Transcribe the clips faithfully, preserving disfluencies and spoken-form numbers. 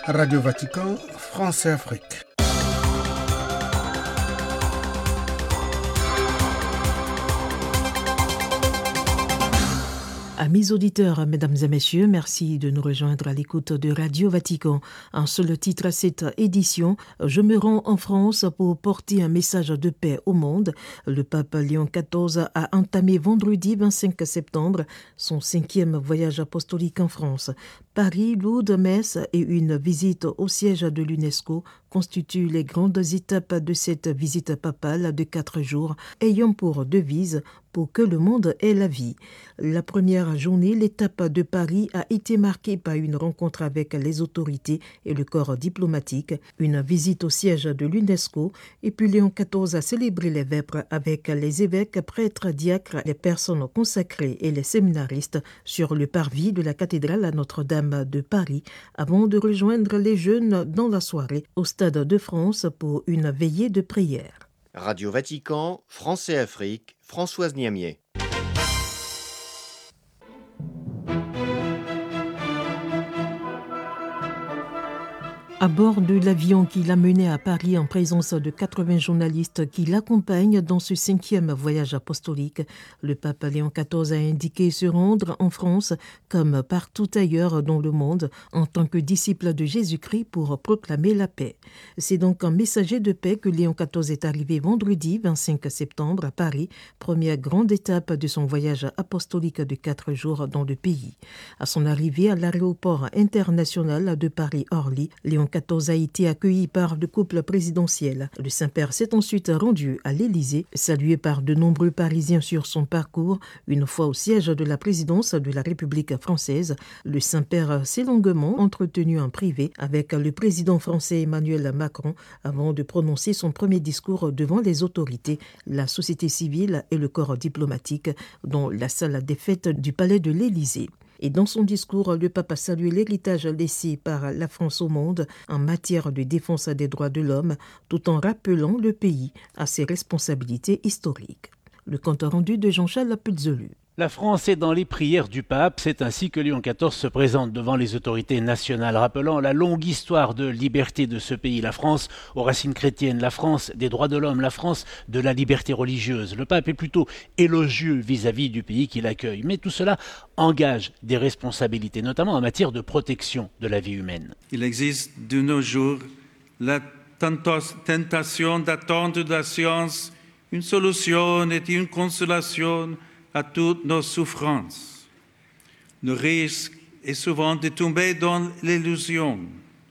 Radio Vatican, France et Afrique. Amis auditeurs, mesdames et messieurs, merci de nous rejoindre à l'écoute de Radio Vatican. Un seul titre à cette édition, je me rends en France pour porter un message de paix au monde. Le pape Léon quatorze a entamé vendredi vingt-cinq septembre son cinquième voyage apostolique en France. Paris, Lourdes, Metz et une visite au siège de l'UNESCO constituent les grandes étapes de cette visite papale de quatre jours, ayant pour devise « Pour que le monde ait la vie ». La première journée, l'étape de Paris a été marquée par une rencontre avec les autorités et le corps diplomatique, une visite au siège de l'UNESCO, et puis Léon quatorze a célébré les vêpres avec les évêques, prêtres, diacres, les personnes consacrées et les séminaristes sur le parvis de la cathédrale Notre-Dame de Paris, avant de rejoindre les jeunes dans la soirée au Stade de France pour une veillée de prière. Radio Vatican, France et Afrique, Françoise Niamier. À bord de l'avion qui l'a mené à Paris en présence de quatre-vingts journalistes qui l'accompagnent dans ce cinquième voyage apostolique, le pape Léon quatorze a indiqué se rendre en France comme partout ailleurs dans le monde en tant que disciple de Jésus-Christ pour proclamer la paix. C'est donc un messager de paix que Léon quatorze est arrivé vendredi vingt-cinq septembre à Paris, première grande étape de son voyage apostolique de quatre jours dans le pays. À son arrivée à l'aéroport international de Paris-Orly, Léon quatorze a été accueilli par le couple présidentiel. Le Saint-Père s'est ensuite rendu à l'Élysée, salué par de nombreux Parisiens sur son parcours. Une fois au siège de la présidence de la République française, le Saint-Père s'est longuement entretenu en privé avec le président français Emmanuel Macron avant de prononcer son premier discours devant les autorités, la société civile et le corps diplomatique dans la salle des fêtes du palais de l'Élysée. Et dans son discours, le pape a salué l'héritage laissé par la France au monde en matière de défense des droits de l'homme, tout en rappelant le pays à ses responsabilités historiques. Le compte rendu de Jean-Charles Puzolu. La France est dans les prières du pape, c'est ainsi que Léon quatorze se présente devant les autorités nationales, rappelant la longue histoire de liberté de ce pays. La France aux racines chrétiennes, la France des droits de l'homme, la France de la liberté religieuse. Le pape est plutôt élogieux vis-à-vis du pays qu'il accueille, mais tout cela engage des responsabilités, notamment en matière de protection de la vie humaine. Il existe de nos jours la tentation d'attendre de la science une solution et une consolation à toutes nos souffrances. Le risque est souvent de tomber dans l'illusion.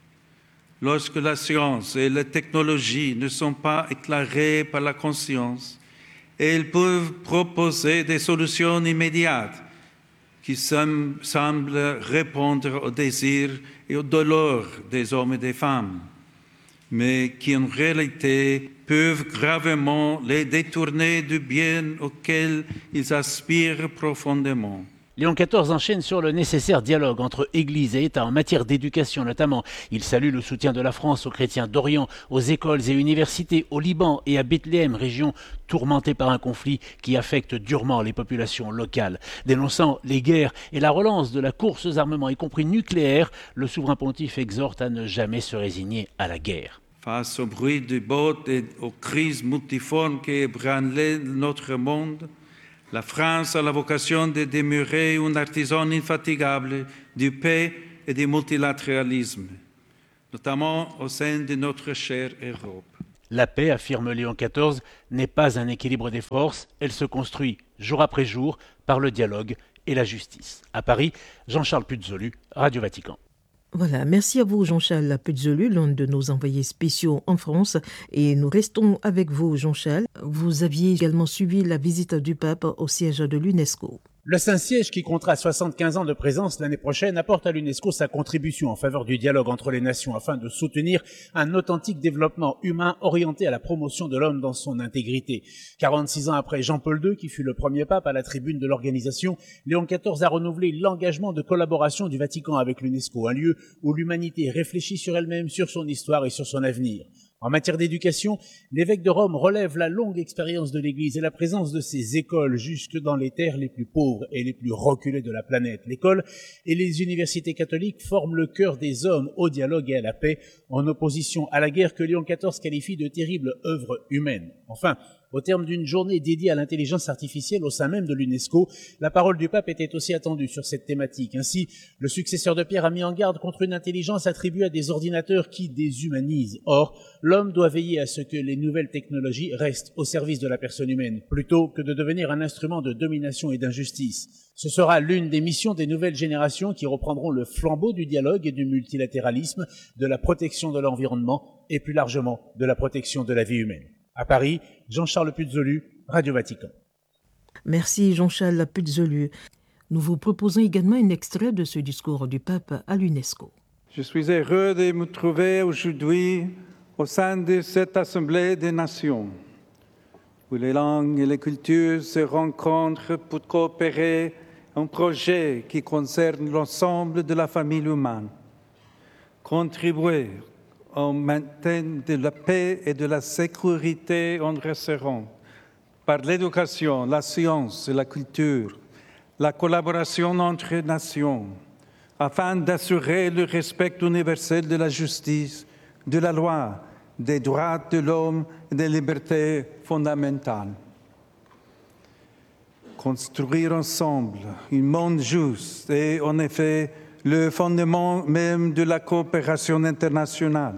Lorsque la science et la technologie ne sont pas éclairées par la conscience, elles peuvent proposer des solutions immédiates qui semblent répondre aux désirs et aux douleurs des hommes et des femmes, mais qui en réalité peuvent gravement les détourner du bien auquel ils aspirent profondément. Léon quatorze enchaîne sur le nécessaire dialogue entre Église et État en matière d'éducation notamment. Il salue le soutien de la France aux chrétiens d'Orient, aux écoles et universités, au Liban et à Bethléem, région tourmentée par un conflit qui affecte durement les populations locales. Dénonçant les guerres et la relance de la course aux armements, y compris nucléaires, le souverain pontife exhorte à ne jamais se résigner à la guerre. Face au bruit du bottes et aux crises multiformes qui ébranlent notre monde, la France a la vocation de demeurer un artisan infatigable du paix et du multilatéralisme, notamment au sein de notre chère Europe. La paix, affirme Léon quatorze, n'est pas un équilibre des forces, elle se construit jour après jour par le dialogue et la justice. À Paris, Jean-Charles Puzolu, Radio Vatican. Voilà, merci à vous Jean-Charles Puzolu, l'un de nos envoyés spéciaux en France. Et nous restons avec vous Jean-Charles. Vous aviez également suivi la visite du pape au siège de l'UNESCO. Le Saint-Siège, qui comptera soixante-quinze ans de présence l'année prochaine, apporte à l'UNESCO sa contribution en faveur du dialogue entre les nations afin de soutenir un authentique développement humain orienté à la promotion de l'homme dans son intégrité. quarante-six ans après Jean-Paul deux, qui fut le premier pape à la tribune de l'organisation, Léon quatorze a renouvelé l'engagement de collaboration du Vatican avec l'UNESCO, un lieu où l'humanité réfléchit sur elle-même, sur son histoire et sur son avenir. En matière d'éducation, l'évêque de Rome relève la longue expérience de l'Église et la présence de ses écoles jusque dans les terres les plus pauvres et les plus reculées de la planète. L'école et les universités catholiques forment le cœur des hommes au dialogue et à la paix, en opposition à la guerre que Léon quatorze qualifie de terrible œuvre humaine. Enfin, au terme d'une journée dédiée à l'intelligence artificielle au sein même de l'UNESCO, la parole du pape était aussi attendue sur cette thématique. Ainsi, le successeur de Pierre a mis en garde contre une intelligence attribuée à des ordinateurs qui déshumanisent. Or, l'homme doit veiller à ce que les nouvelles technologies restent au service de la personne humaine, plutôt que de devenir un instrument de domination et d'injustice. Ce sera l'une des missions des nouvelles générations qui reprendront le flambeau du dialogue et du multilatéralisme, de la protection de l'environnement et plus largement de la protection de la vie humaine. À Paris, Jean-Charles Puzolu, Radio Vatican. Merci Jean-Charles Puzolu. Nous vous proposons également un extrait de ce discours du pape à l'UNESCO. Je suis heureux de me trouver aujourd'hui au sein de cette Assemblée des Nations, où les langues et les cultures se rencontrent pour coopérer à un projet qui concerne l'ensemble de la famille humaine. Contribuer au maintien de la paix et de la sécurité en resserrant, par l'éducation, la science et la culture, la collaboration entre nations, afin d'assurer le respect universel de la justice, de la loi, des droits de l'homme et des libertés fondamentales. Construire ensemble un monde juste est en effet le fondement même de la coopération internationale.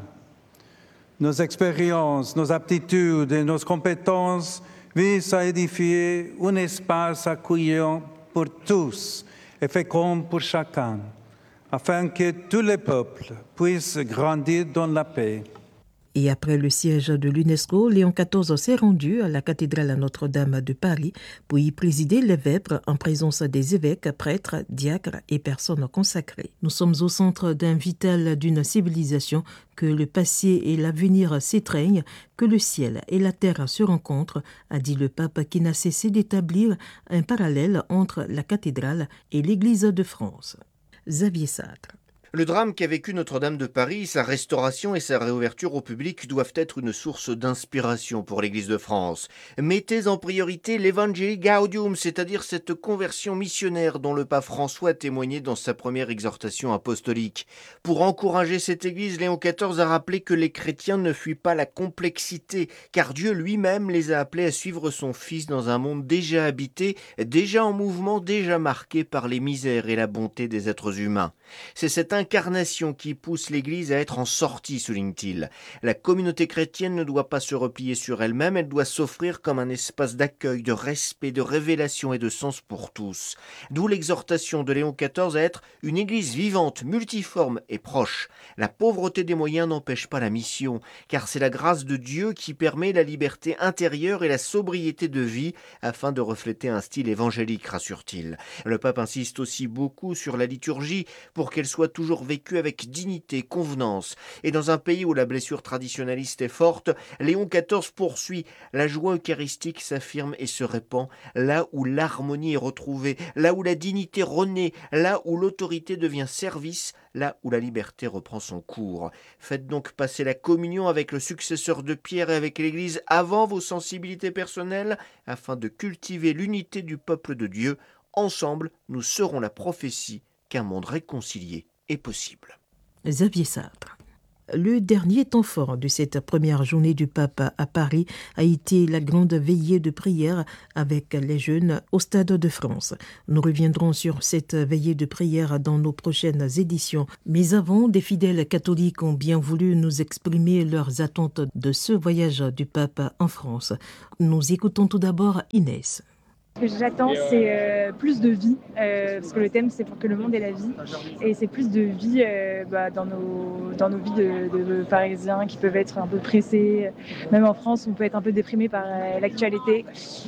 Nos expériences, nos aptitudes et nos compétences visent à édifier un espace accueillant pour tous et fécond pour chacun, afin que tous les peuples puissent grandir dans la paix. Et après le siège de l'UNESCO, Léon quatorze s'est rendu à la cathédrale Notre-Dame de Paris pour y présider les vêpres en présence des évêques, prêtres, diacres et personnes consacrées. Nous sommes au centre d'un vital d'une civilisation, que le passé et l'avenir s'étreignent, que le ciel et la terre se rencontrent, a dit le pape qui n'a cessé d'établir un parallèle entre la cathédrale et l'Église de France. Xavier Sartre. Le drame qu'a vécu Notre-Dame de Paris, sa restauration et sa réouverture au public doivent être une source d'inspiration pour l'Église de France. Mettez en priorité l'Evangelii Gaudium, c'est-à-dire cette conversion missionnaire dont le pape François a témoigné dans sa première exhortation apostolique. Pour encourager cette Église, Léon quatorze a rappelé que les chrétiens ne fuient pas la complexité, car Dieu lui-même les a appelés à suivre son Fils dans un monde déjà habité, déjà en mouvement, déjà marqué par les misères et la bonté des êtres humains. C'est cette incarnation qui pousse l'Église à être en sortie, souligne-t-il. La communauté chrétienne ne doit pas se replier sur elle-même, elle doit s'offrir comme un espace d'accueil, de respect, de révélation et de sens pour tous. D'où l'exhortation de Léon quatorze à être une Église vivante, multiforme et proche. La pauvreté des moyens n'empêche pas la mission, car c'est la grâce de Dieu qui permet la liberté intérieure et la sobriété de vie afin de refléter un style évangélique, rassure-t-il. Le pape insiste aussi beaucoup sur la liturgie pour qu'elle soit toujours vécue avec dignité, convenance. Et dans un pays où la blessure traditionnaliste est forte, Léon quatorze poursuit. La joie eucharistique s'affirme et se répand là où l'harmonie est retrouvée, là où la dignité renaît, là où l'autorité devient service, là où la liberté reprend son cours. Faites donc passer la communion avec le successeur de Pierre et avec l'Église avant vos sensibilités personnelles, afin de cultiver l'unité du peuple de Dieu. Ensemble, nous serons la prophétie qu'un monde réconcilié est possible. Xavier Sartre. Le dernier temps fort de cette première journée du pape à Paris a été la grande veillée de prière avec les jeunes au Stade de France. Nous reviendrons sur cette veillée de prière dans nos prochaines éditions. Mais avant, des fidèles catholiques ont bien voulu nous exprimer leurs attentes de ce voyage du pape en France. Nous écoutons tout d'abord Inès. Ce que j'attends, c'est euh, plus de vie, euh, parce que le thème, c'est pour que le monde ait la vie. Et c'est plus de vie euh, bah, dans, nos, dans nos vies de, de Parisiens qui peuvent être un peu pressés. Même en France, on peut être un peu déprimé par euh, l'actualité,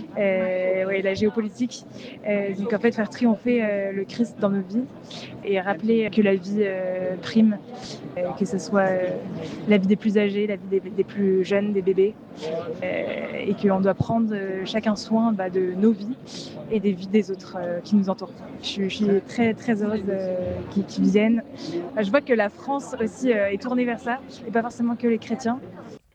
euh, ouais, la géopolitique. Euh, donc en fait, faire triompher euh, le Christ dans nos vies et rappeler que la vie euh, prime, euh, que ce soit euh, la vie des plus âgés, la vie des, des plus jeunes, des bébés, euh, et qu'on doit prendre euh, chacun soin bah, de nos vies et des vies des autres euh, qui nous entourent. Je, je suis très très heureuse euh, qu'ils, qu'ils viennent. Je vois que la France aussi euh, est tournée vers ça, et pas forcément que les chrétiens.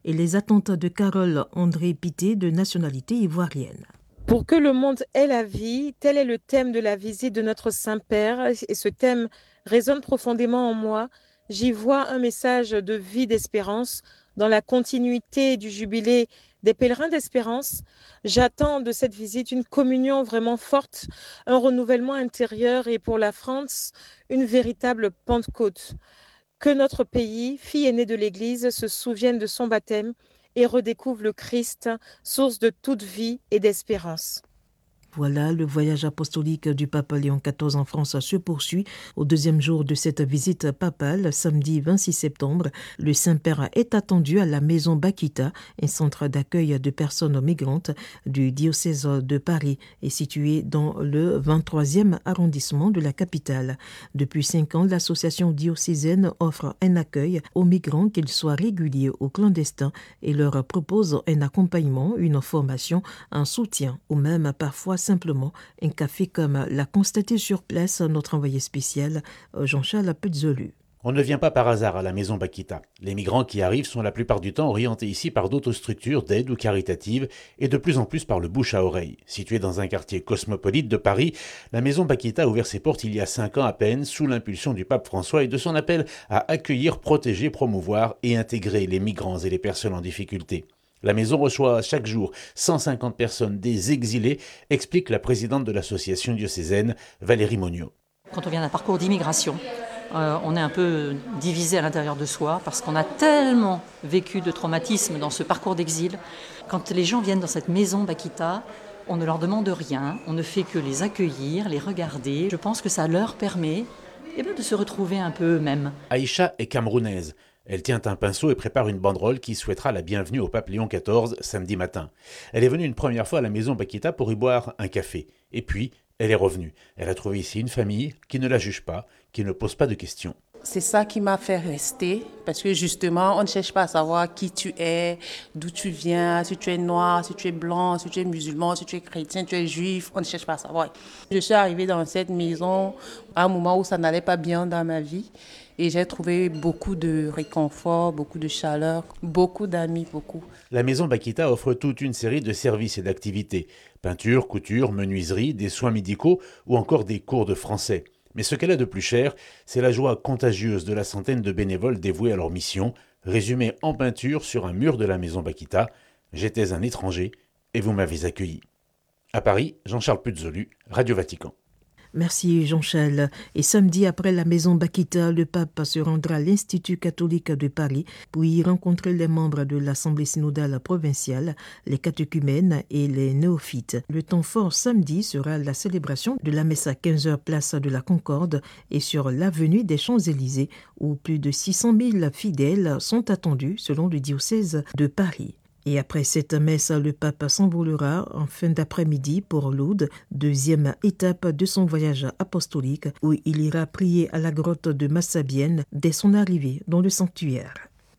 et les attentes de Carole André Pité de nationalité ivoirienne. Pour que le monde ait la vie, tel est le thème de la visite de notre Saint-Père et ce thème résonne profondément en moi. J'y vois un message de vie, d'espérance dans la continuité du jubilé des pèlerins d'espérance. J'attends de cette visite une communion vraiment forte, un renouvellement intérieur et pour la France, une véritable Pentecôte. Que notre pays, fille aînée de l'Église, se souvienne de son baptême et redécouvre le Christ, source de toute vie et d'espérance. Voilà, le voyage apostolique du pape Léon quatorze en France se poursuit. Au deuxième jour de cette visite papale, samedi vingt-six septembre, le Saint-Père est attendu à la Maison Bakita, un centre d'accueil de personnes migrantes du diocèse de Paris et situé dans le vingt-troisième arrondissement de la capitale. Depuis cinq ans, l'association diocésaine offre un accueil aux migrants, qu'ils soient réguliers ou clandestins, et leur propose un accompagnement, une formation, un soutien ou même parfois simplement un café, comme l'a constaté sur place notre envoyé spécial Jean-Charles Puzzolu. On ne vient pas par hasard à la Maison Bakita. Les migrants qui arrivent sont la plupart du temps orientés ici par d'autres structures d'aide ou caritatives et de plus en plus par le bouche à oreille. Située dans un quartier cosmopolite de Paris, la Maison Bakita a ouvert ses portes il y a cinq ans à peine sous l'impulsion du pape François et de son appel à accueillir, protéger, promouvoir et intégrer les migrants et les personnes en difficulté. La maison reçoit chaque jour cent cinquante personnes, des exilés, explique la présidente de l'association diocésaine, Valérie Monniot. Quand on vient d'un parcours d'immigration, euh, on est un peu divisé à l'intérieur de soi parce qu'on a tellement vécu de traumatismes dans ce parcours d'exil. Quand les gens viennent dans cette maison Bakita, on ne leur demande rien, on ne fait que les accueillir, les regarder. Je pense que ça leur permet eh bien, de se retrouver un peu eux-mêmes. Aïcha est camerounaise. Elle tient un pinceau et prépare une banderole qui souhaitera la bienvenue au pape Léon quatorze samedi matin. Elle est venue une première fois à la maison Bakita pour y boire un café. Et puis, elle est revenue. Elle a trouvé ici une famille qui ne la juge pas, qui ne pose pas de questions. C'est ça qui m'a fait rester, parce que justement, on ne cherche pas à savoir qui tu es, d'où tu viens, si tu es noir, si tu es blanc, si tu es musulman, si tu es chrétien, tu es juif, on ne cherche pas à savoir. Je suis arrivée dans cette maison à un moment où ça n'allait pas bien dans ma vie et j'ai trouvé beaucoup de réconfort, beaucoup de chaleur, beaucoup d'amis, beaucoup. La maison Bakita offre toute une série de services et d'activités. Peinture, couture, menuiserie, des soins médicaux ou encore des cours de français. Mais ce qu'elle a de plus cher, c'est la joie contagieuse de la centaine de bénévoles dévoués à leur mission, résumée en peinture sur un mur de la maison Bakita. J'étais un étranger et vous m'avez accueilli. À Paris, Jean-Charles Puzzolu, Radio Vatican. Merci Jean-Charles. Et samedi, après la maison Bakita, le pape se rendra à l'Institut catholique de Paris pour y rencontrer les membres de l'Assemblée synodale provinciale, les catéchumènes et les néophytes. Le temps fort samedi sera la célébration de la messe à quinze heures place de la Concorde et sur l'avenue des Champs-Élysées où plus de six cent mille fidèles sont attendus selon le diocèse de Paris. Et après cette messe, le pape s'envolera en fin d'après-midi pour Lourdes, deuxième étape de son voyage apostolique, où il ira prier à la grotte de Massabienne dès son arrivée dans le sanctuaire.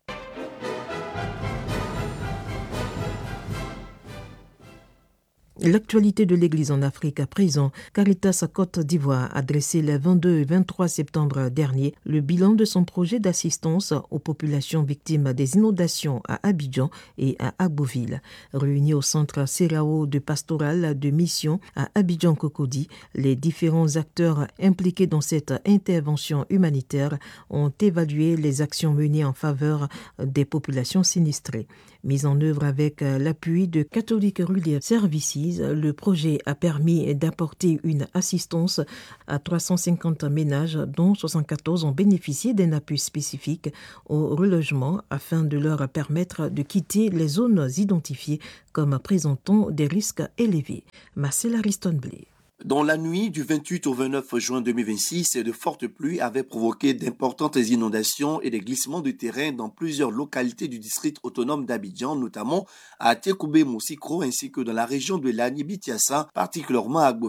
L'actualité de l'Église en Afrique à présent. Caritas Côte d'Ivoire a dressé le vingt-deux et vingt-trois septembre dernier le bilan de son projet d'assistance aux populations victimes des inondations à Abidjan et à Agboville. Réunis au centre Serao de pastoral de mission à Abidjan-Cocody, les différents acteurs impliqués dans cette intervention humanitaire ont évalué les actions menées en faveur des populations sinistrées. Mise en œuvre avec l'appui de Catholic Relief Services, le projet a permis d'apporter une assistance à trois cent cinquante ménages, dont soixante-quatorze ont bénéficié d'un appui spécifique au relogement afin de leur permettre de quitter les zones identifiées comme présentant des risques élevés. Marcel Ariston-Blé. Dans la nuit du vingt-huit au vingt-neuf juin deux mille vingt-six, de fortes pluies avaient provoqué d'importantes inondations et des glissements de terrain dans plusieurs localités du district autonome d'Abidjan, notamment à Tekoubé-Moussikro ainsi que dans la région de Lani-Bitiassa, particulièrement à Agboville.